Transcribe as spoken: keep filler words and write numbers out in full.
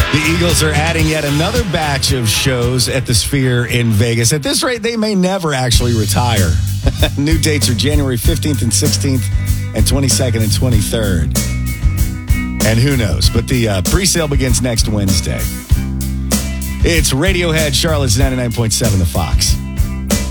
The Eagles are adding yet another batch of shows at the Sphere in Vegas. At this rate, they may never actually retire. New dates are January fifteenth and sixteenth and twenty-second and twenty-third. And who knows? But the uh, pre-sale begins next Wednesday. It's Radiohead, Charlotte's ninety-nine point seven The Fox.